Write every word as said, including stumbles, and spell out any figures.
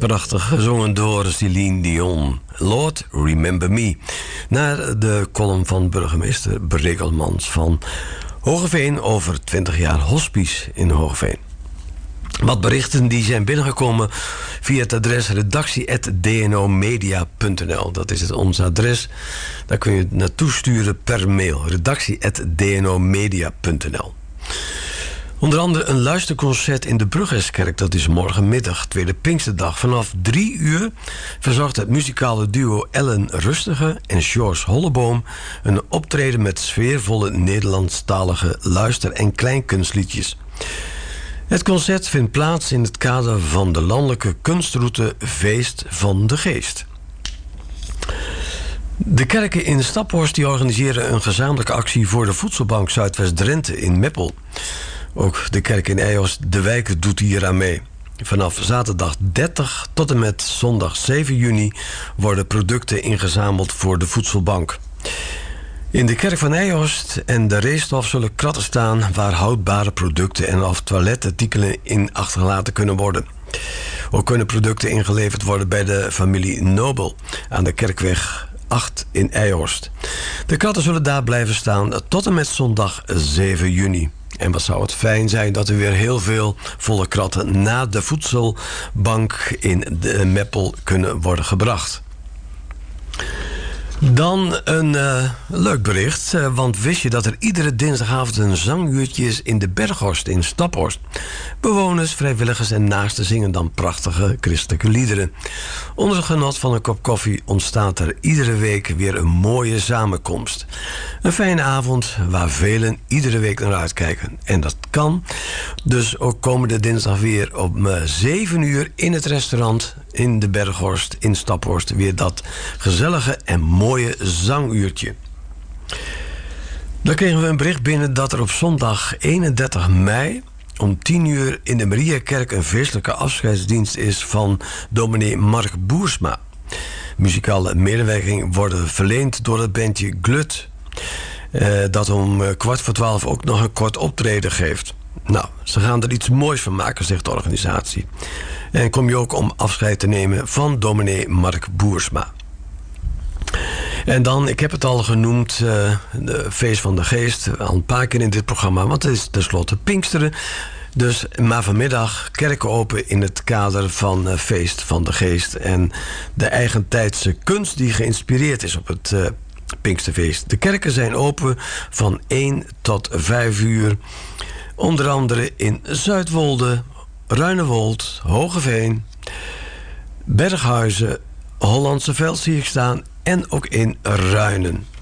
Prachtig gezongen door Celine Dion. Lord, Remember Me. Naar de column van burgemeester Brekelmans van Hoogeveen over twintig jaar hospice in Hoogeveen. Wat berichten die zijn binnengekomen via het adres redactie apenstaartje d n o media punt n l. Dat is het ons adres. Daar kun je het naartoe sturen per mail. redactie apenstaartje d n o media punt n l. Onder andere een luisterconcert in de Bruggeskerk. Dat is morgenmiddag, tweede Pinksterdag. Vanaf drie uur verzorgt het muzikale duo Ellen Rustige en George Holleboom een optreden met sfeervolle Nederlandstalige luister- en kleinkunstliedjes. Het concert vindt plaats in het kader van de landelijke kunstroute Feest van de Geest. De kerken in Staphorst die organiseren een gezamenlijke actie voor de Voedselbank Zuidwest-Drenthe in Meppel. Ook de kerk in Eijos, De Wijk, doet hier aan mee. Vanaf zaterdag dertig tot en met zondag zeven juni worden producten ingezameld voor de Voedselbank. In de kerk van Eijhorst en de Reestof zullen kratten staan waar houdbare producten en of toiletartikelen in achtergelaten kunnen worden. Ook kunnen producten ingeleverd worden bij de familie Nobel aan de Kerkweg acht in Eijhorst. De kratten zullen daar blijven staan tot en met zondag zeven juni. En wat zou het fijn zijn dat er weer heel veel volle kratten naar de voedselbank in de Meppel kunnen worden gebracht. Dan een uh, leuk bericht, uh, want wist je dat er iedere dinsdagavond een zanguurtje is in de Berghorst in Staphorst? Bewoners, vrijwilligers en naasten zingen dan prachtige christelijke liederen. Onder het genot van een kop koffie ontstaat er iedere week weer een mooie samenkomst. Een fijne avond waar velen iedere week naar uitkijken. En dat kan dus ook komende dinsdag weer om uh, zeven uur in het restaurant in de Berghorst in Staphorst. Weer dat gezellige en mooie zanguurtje. Dan kregen we een bericht binnen dat er op zondag eenendertig mei om tien uur in de Mariakerk een feestelijke afscheidsdienst is van dominee Mark Boersma. Muzikale medewerking worden verleend door het bandje Glut. Uh, dat om uh, kwart voor twaalf ook nog een kort optreden geeft. Nou, ze gaan er iets moois van maken, zegt de organisatie. En kom je ook om afscheid te nemen van dominee Mark Boersma. En dan, ik heb het al genoemd, uh, de Feest van de Geest, al een paar keer in dit programma, want het is tenslotte Pinksteren. Dus, maar vanmiddag kerken open in het kader van uh, Feest van de Geest. En de eigentijdse kunst die geïnspireerd is op het uh, Pinksterfeest. De kerken zijn open van één tot vijf uur. Onder andere in Zuidwolde, Ruinewold, Hogeveen, Berghuizen, Hollandse Veld zie ik staan en ook in Ruinen.